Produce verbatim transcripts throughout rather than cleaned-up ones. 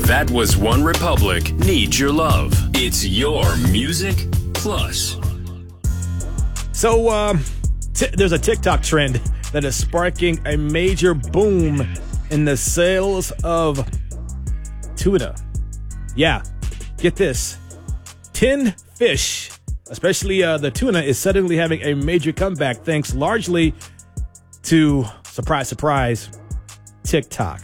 That Was One Republic needs your love. It's your Music Plus. So, um, t- there's a TikTok trend that is sparking a major boom in the sales of tuna. Yeah, get this. Tinned fish, especially uh, the tuna, is suddenly having a major comeback thanks largely to, surprise, surprise, TikTok.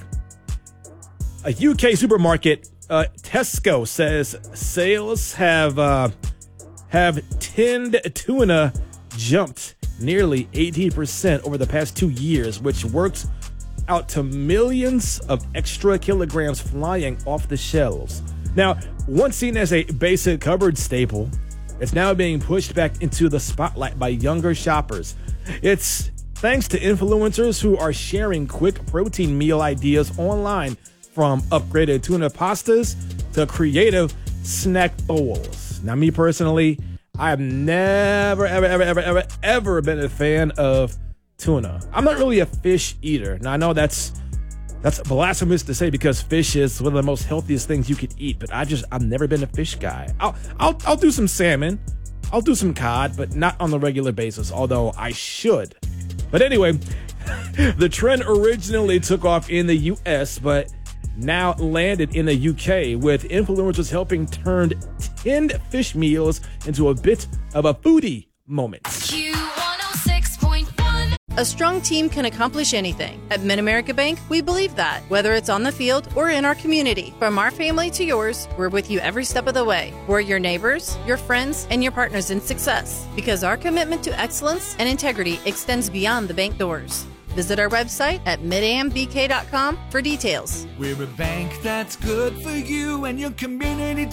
A U K supermarket, uh, Tesco, says sales have uh, have tinned tuna jumped nearly eighteen percent over the past two years, which works out to millions of extra kilograms flying off the shelves. Now, once seen as a basic cupboard staple, it's now being pushed back into the spotlight by younger shoppers. It's thanks to influencers who are sharing quick protein meal ideas online, from upgraded tuna pastas to creative snack bowls. Now, me personally, I've never, ever, ever, ever, ever, ever been a fan of tuna. I'm not really a fish eater. Now, I know that's that's blasphemous to say because fish is one of the most healthiest things you could eat, but I just, I've never been a fish guy. I'll, I'll, I'll do some salmon. I'll do some cod, but not on the regular basis, although I should. But anyway, the trend originally took off in the U S, but now landed in the U K, with influencers helping turn tinned fish meals into a bit of a foodie moment. Q one oh six point one. A strong team can accomplish anything. At Mid-America Bank, we believe that, whether it's on the field or in our community. From our family to yours, we're with you every step of the way. We're your neighbors, your friends, and your partners in success, because our commitment to excellence and integrity extends beyond the bank doors. Visit our website at mid am b k dot com for details. We're a bank that's good for you and your community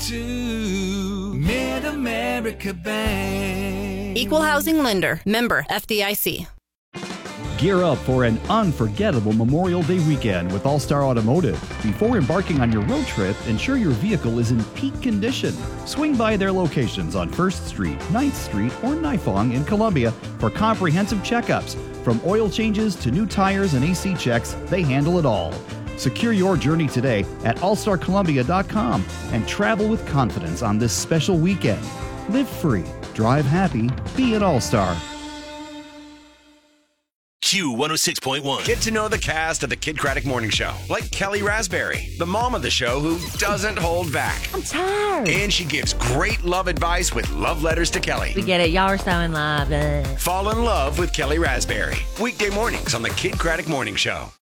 too. Mid-America Bank. Equal Housing Lender. Member F D I C. Gear up for an unforgettable Memorial Day weekend with All-Star Automotive. Before embarking on your road trip, ensure your vehicle is in peak condition. Swing by their locations on first Street, ninth Street, or Nifong in Columbia for comprehensive checkups. From oil changes to new tires and A C checks, they handle it all. Secure your journey today at all star columbia dot com and travel with confidence on this special weekend. Live free, drive happy, be an All-Star. Q one oh six point one. Get to know the cast of the Kid Craddock Morning Show, like Kelly Raspberry, the mom of the show who doesn't hold back. I'm tired. And she gives great love advice with love letters to Kelly. We get it. Y'all are so in love. Ugh. Fall in love with Kelly Raspberry. Weekday mornings on the Kid Craddock Morning Show.